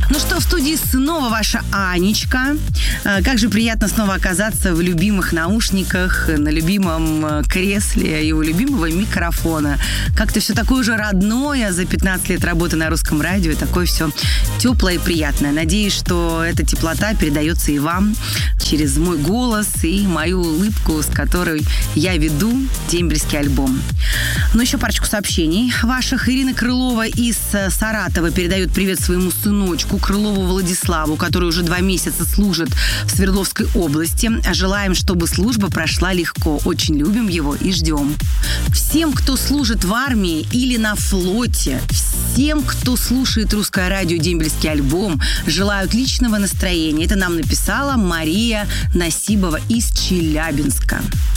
Ну что, в студии снова ваша Анечка. Как же приятно снова оказаться в любимых наушниках, на любимом кресле и у любимого микрофона. Как-то все такое же родное за 15 лет работы на русском радио. Такое все теплое и приятное. Надеюсь, что эта теплота передается и вам через мой голос и мою улыбку, с которой я веду дембельский альбом. Ну, еще парочку сообщений ваших. Ирина Крылова из Саратова передает привет своему сыночку Крылову Владиславу, который уже 2 месяца служит в Свердловской области. Желаем, чтобы служба прошла легко. Очень любим его и ждем. Всем, кто служит в армии или на флоте, всем, кто слушает русское радио «Дембельский альбом», желаю отличного настроения. Это нам написала Мария Насибова из Челябинска.